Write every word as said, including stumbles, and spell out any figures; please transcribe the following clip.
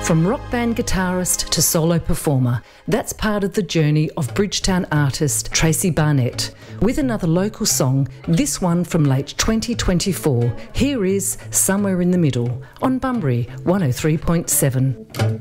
From rock band guitarist to solo performer, that's part of the journey of Bridgetown artist Tracy Barnett. With another local song, this one from late twenty twenty-four, here is Somewhere in the Middle on Bunbury one oh three point seven.